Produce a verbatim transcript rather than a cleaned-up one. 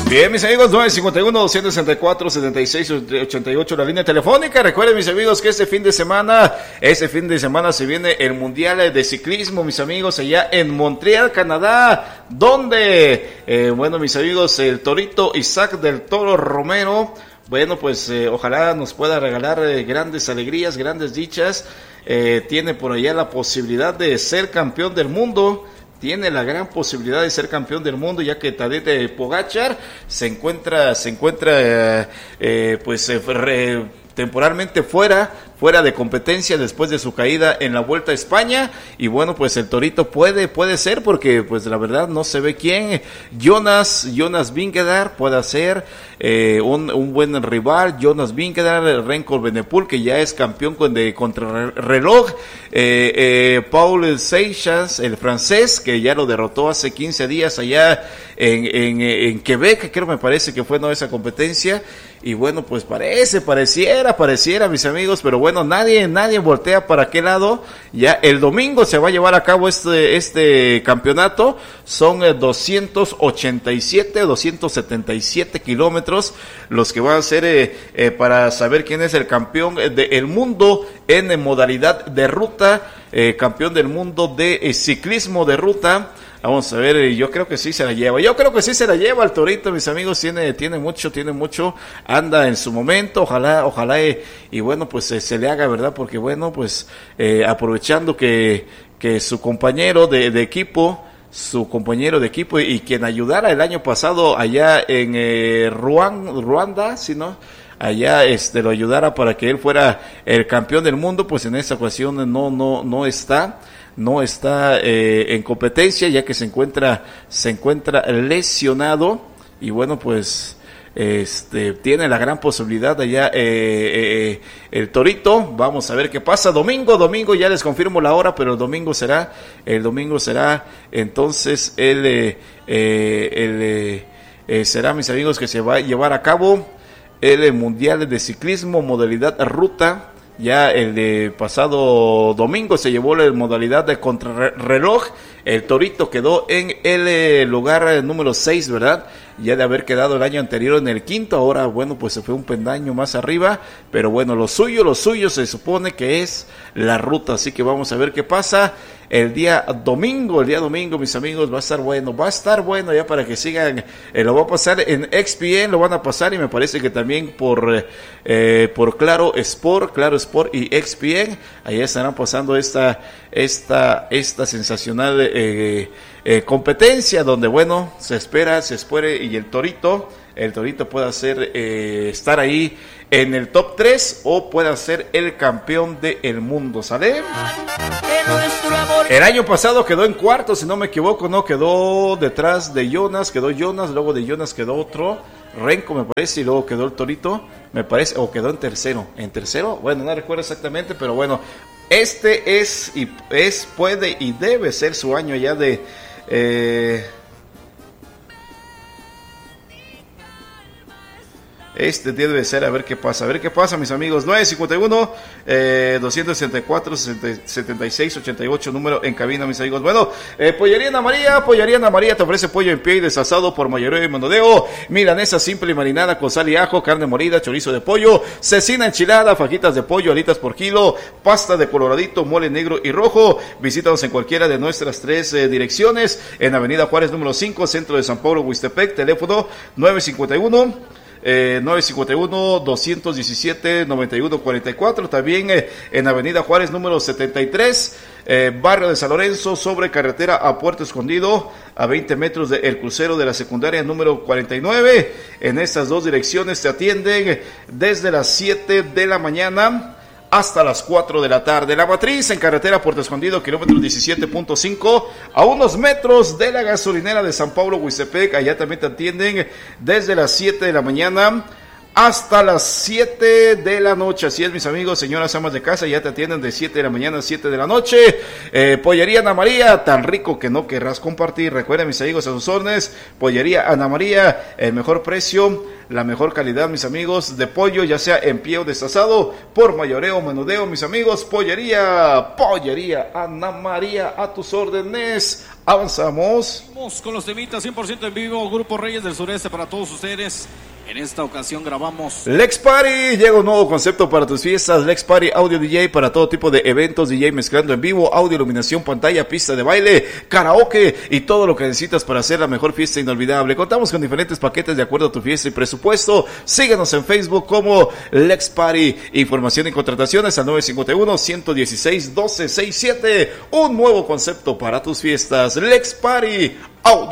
Bien, mis amigos, nueve cincuenta y uno, doscientos sesenta y cuatro, setenta y seis ochenta y ocho, la línea telefónica. Recuerden, mis amigos, que este fin de semana, este fin de semana se viene el Mundial de Ciclismo, mis amigos, allá en Montreal, Canadá, donde, eh, bueno, mis amigos, el Torito Isaac del Toro Romero, bueno, pues eh, ojalá nos pueda regalar eh, grandes alegrías, grandes dichas. Eh, tiene por allá la posibilidad de ser campeón del mundo. Tiene la gran posibilidad de ser campeón del mundo, ya que Tadej Pogačar se encuentra, se encuentra, eh, eh, pues, eh, re, temporalmente fuera, fuera de competencia después de su caída en la Vuelta a España. Y bueno, pues el Torito puede, puede ser, porque pues la verdad no se ve quién. Jonas, Jonas Vingegaard puede ser eh, un, un buen rival. Jonas Vingegaard, Remco Evenepoel, que ya es campeón con de contrarreloj. Eh, eh, Paul Seixas, el francés, que ya lo derrotó hace quince días allá en, en, en Quebec, creo me parece que fue no esa competencia. Y bueno, pues parece, pareciera, pareciera, mis amigos, pero bueno, nadie, nadie voltea para qué lado. Ya el domingo se va a llevar a cabo este, este campeonato. Son eh, doscientos ochenta y siete, doscientos setenta y siete kilómetros los que van a ser eh, eh, para saber quién es el campeón del mundo en eh, modalidad de ruta, eh, campeón del mundo de eh, ciclismo de ruta. Vamos a ver, yo creo que sí se la lleva, yo creo que sí se la lleva el Torito, mis amigos, tiene, tiene mucho, tiene mucho, anda en su momento, ojalá, ojalá, eh, y bueno, pues eh, se le haga, ¿verdad? Porque bueno, pues eh, aprovechando que, que su compañero de, de equipo, su compañero de equipo y, y quien ayudara el año pasado allá en eh, Ruan, Ruanda, ¿sí, no? allá este lo ayudara para que él fuera el campeón del mundo, pues en esta ocasión no, no, no está. no está eh, en competencia, ya que se encuentra se encuentra lesionado. Y bueno, pues este tiene la gran posibilidad allá eh, eh, el Torito. Vamos a ver qué pasa. Domingo, domingo, ya les confirmo la hora, pero el domingo será, el domingo será entonces el, eh, eh, el eh, eh, será, mis amigos, que se va a llevar a cabo el Mundial de Ciclismo, modalidad ruta. Ya el de pasado domingo se llevó la modalidad de contrarreloj. El Torito quedó en el lugar número seis, ¿verdad? Ya de haber quedado el año anterior en el quinto. Ahora, bueno, pues se fue un pendaño más arriba. Pero bueno, lo suyo, lo suyo se supone que es la ruta. Así que vamos a ver qué pasa el día domingo. El día domingo, mis amigos, va a estar bueno. Va a estar bueno ya para que sigan. Eh, lo va a pasar en X P N, lo van a pasar. Y me parece que también por, eh, por Claro Sport, Claro Sport y X P N. Allá estarán pasando esta, esta, esta sensacional Eh, eh, competencia donde bueno se espera, se espera y el Torito, el Torito pueda ser eh, estar ahí en el top tres o pueda ser el campeón del mundo, ¿sale? El año pasado quedó en cuarto, si no me equivoco, no quedó detrás de Jonas, quedó Jonas, luego de Jonas quedó otro, Remco me parece, y luego quedó el Torito, me parece, o quedó en tercero, en tercero, bueno, no recuerdo exactamente, pero bueno, este es y es puede y debe ser su año ya de eh, Este debe ser, a ver qué pasa, a ver qué pasa, mis amigos. Nueve cincuenta y uno, eh, doscientos sesenta y cuatro, setenta y seis ochenta y ocho, número en cabina, mis amigos. Bueno, eh, Pollería Ana María, Pollería Ana María te ofrece pollo en pie y desasado por mayoreo y menudeo, milanesa simple y marinada con sal y ajo, carne molida, chorizo de pollo, cecina enchilada, fajitas de pollo, alitas por kilo, pasta de coloradito, mole negro y rojo. Visítanos en cualquiera de nuestras tres eh, direcciones, en Avenida Juárez número cinco, centro de San Pablo, Huistepec, teléfono nueve cincuenta y uno, Eh, nueve cincuenta y uno, doscientos diecisiete, noventa y uno cuarenta y cuatro, también eh, en Avenida Juárez número setenta y tres, eh, barrio de San Lorenzo, sobre carretera a Puerto Escondido, a veinte metros del crucero de la secundaria número cuarenta y nueve. En estas dos direcciones te atienden desde las siete de la mañana hasta las cuatro de la tarde. La Matriz, en carretera Puerto Escondido, kilómetro diecisiete punto cinco, a unos metros de la gasolinera de San Pablo, Huistepec. Allá también te atienden desde las siete de la mañana hasta las siete de la noche. Así es, mis amigos, señoras amas de casa, ya te atienden de siete de la mañana a siete de la noche. Eh, Pollería Ana María, tan rico que no querrás compartir. Recuerden, mis amigos, a sus órdenes. Pollería Ana María, el mejor precio, la mejor calidad, mis amigos, de pollo, ya sea en pie o destazado, por mayoreo o menudeo, mis amigos. Pollería, Pollería Ana María, a tus órdenes. Avanzamos. Vamos con los temitas cien por ciento en vivo. Grupo Reyes del Sureste para todos ustedes. En esta ocasión grabamos Lex Party, llega un nuevo concepto para tus fiestas. Lex Party Audio D J para todo tipo de eventos, D J mezclando en vivo, audio, iluminación, pantalla, pista de baile, karaoke y todo lo que necesitas para hacer la mejor fiesta inolvidable. Contamos con diferentes paquetes de acuerdo a tu fiesta y presupuesto. Síguenos en Facebook como Lex Party. Información y contrataciones al nueve cinco uno, uno uno seis, uno dos seis siete. Un nuevo concepto para tus fiestas. Lex Party Audio.